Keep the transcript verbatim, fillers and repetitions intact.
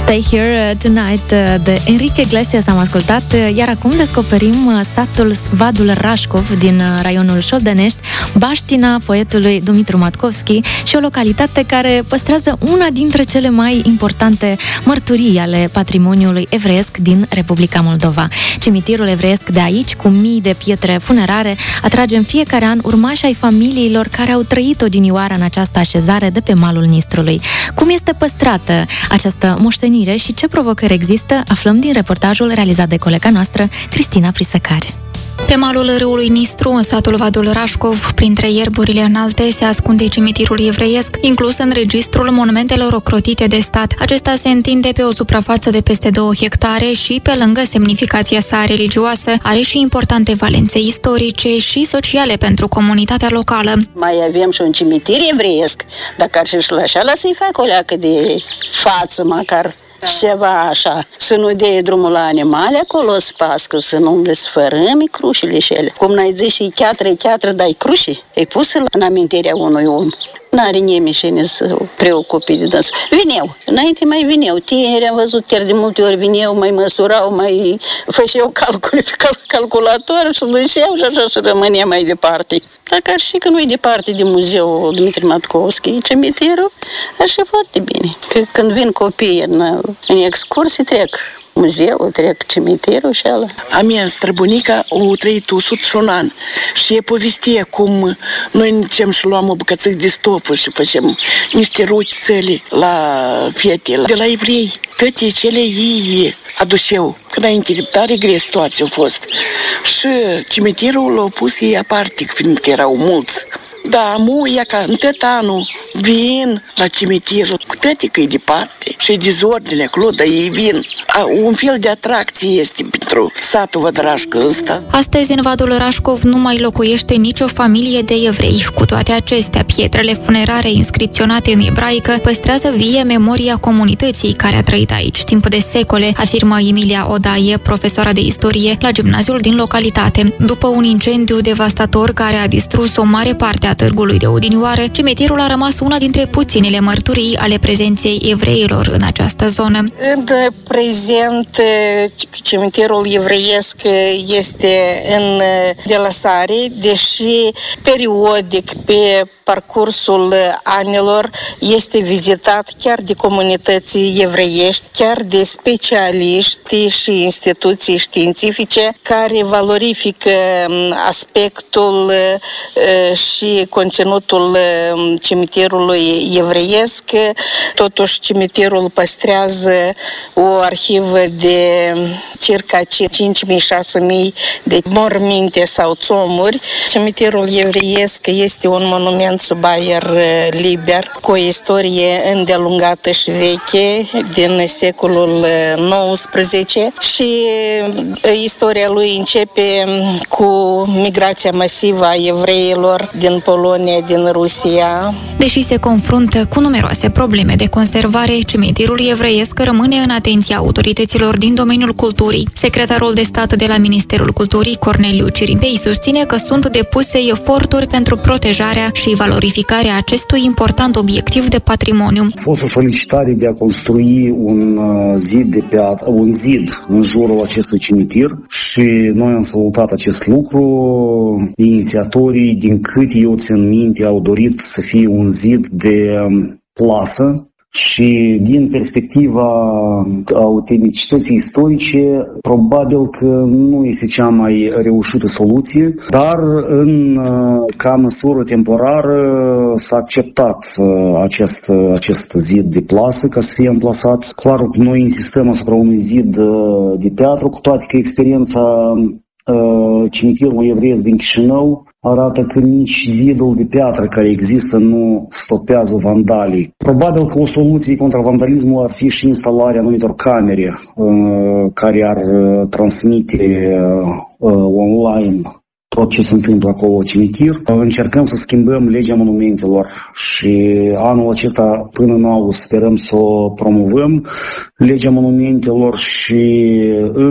Stay Here Tonight de Enrique Iglesias am ascultat, iar acum descoperim satul Vadul Rașcov din raionul Șoldenești, baștina poetului Dumitru Matkovski și o localitate care păstrează una dintre cele mai importante mărturii ale patrimoniului evreiesc din Republica Moldova. Cimitirul evreiesc de aici, cu mii de pietre funerare, atrage în fiecare an urmași ai familiilor care au trăit odinioară în această așezare de pe malul Nistrului. Cum este păstrată această moștenire și ce provocări există, aflăm din reportajul realizat de colega noastră, Cristina Prisăcari. Pe malul râului Nistru, în satul Vadul Rașcov, printre ierburile înalte, se ascunde cimitirul evreiesc, inclus în registrul monumentelor ocrotite de stat. Acesta se întinde pe o suprafață de peste două hectare și, pe lângă semnificația sa religioasă, are și importante valențe istorice și sociale pentru comunitatea locală. Mai avem și un cimitir evreiesc, dacă ar și la așa, să-i fac o leacă de față, măcar ceva așa, să nu dea drumul la animale acolo, să pască, să nu le sfărâmi crușile și ele. Cum n-ai zis și cheatră, cheatră, dai cruși, e pusă în amintirea unui om. N-are nimeni și ne să preocupe de dânsul. Vineau, înainte mai vineau, tineri am văzut chiar de multe ori vineau, mai măsurau, mai făceau calcule pe cal- calculator și duceau și așa și rămânea mai departe. Dacă ar și că nu e departe de muzeul Dumitru Matkovski, cimitirul, ar fi foarte bine. Că când vin copiii în, în excursii, trec muzeul, trec cimitirul și ala. A mea străbunica o trăit o sută și un an și e povestie cum noi nicem și luam o bucățică de stofă și facem niște rochițele la fete, de la evrei. Toate cele ei aduceau. Că înainte, tare grea situație a fost. Și cimitirul l-a pus ei aparte, fiindcă erau mulți. Da, mu, ia ca în tot anul vin la cimitir, cu toate că e departe și e dezordine acolo, dar ei vin. A, un fel de atracție este pentru satul Vădrașcă ăsta. Astăzi, în Vadul Rașcov nu mai locuiește nicio familie de evrei. Cu toate acestea, pietrele funerare inscripționate în ebraică păstrează vie memoria comunității care a trăit aici timp de secole, afirmă Emilia Odaie, profesoara de istorie la gimnaziul din localitate. După un incendiu devastator care a distrus o mare parte a târgului de odinioară, cimitirul a rămas una dintre puținele mărturii ale prezenței evreilor în această zonă. În prezent, cimitirul evreiesc este în delasare, deși periodic pe parcursul anilor este vizitat chiar de comunități evreiești, chiar de specialiști și instituții științifice care valorifică aspectul și conținutul cimitirului evreiesc. Totuși, cimitirul păstrează o arhivă de circa cinci mii șase mii de morminte sau țomuri. Cimitirul evreiesc este un monument sub aer liber, cu o istorie îndelungată și veche din secolul nouăsprezece și istoria lui începe cu migrația masivă a evreilor din Polonia, din Rusia. Deși se confruntă cu numeroase probleme de conservare, cimitirul evreiesc rămâne în atenția autorităților din domeniul culturii. Secretarul de stat de la Ministerul Culturii, Corneliu Cirimpei, susține că sunt depuse eforturi pentru protejarea și valorificarea acestui important obiectiv de patrimoniu. A fost o solicitare de a construi un zid de piatră, un zid în jurul acestui cimitir și noi am salutat acest lucru. Inițiatorii, din cât eu țin minte, au dorit să fie un zid de plasă și din perspectiva autenticității istorice, probabil că nu este cea mai reușită soluție, dar în ca măsură temporară s-a acceptat acest, acest zid de plasă ca să fie amplasat. Clar că noi insistăm asupra unui zid de piatră, cu toate că experiența cimitirului evreiesc din Chișinău arată că nici zidul de piatră care există nu stopează vandalii. Probabil că o soluție contra vandalismului ar fi și instalarea anumitor camere uh, care ar uh, transmite uh, online tot ce se întâmplă acolo cimitir. Încercăm să schimbăm legea monumentelor și anul acesta până în august sperăm să o promovăm legea monumentelor și